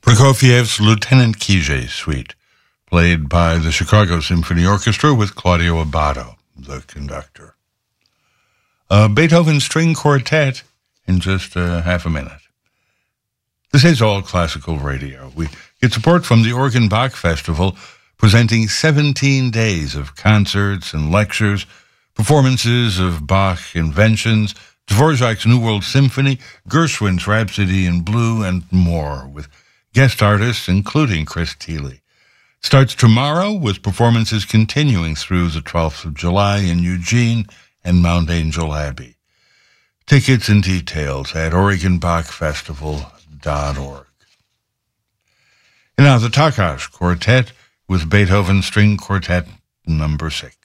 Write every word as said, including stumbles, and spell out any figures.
Prokofiev's Lieutenant Kije Suite, played by the Chicago Symphony Orchestra with Claudio Abbado, the conductor. A Beethoven String Quartet in just uh, half a minute. This is All Classical Radio. We get support from the Oregon Bach Festival, presenting seventeen days of concerts and lectures, performances of Bach inventions, Dvorak's New World Symphony, Gershwin's Rhapsody in Blue, and more, with guest artists including Chris Thile. Starts tomorrow with performances continuing through the twelfth of July in Eugene and Mount Angel Abbey. Tickets and details at Oregon Bach Festival dot org. And now the Takács Quartet with Beethoven String Quartet number six.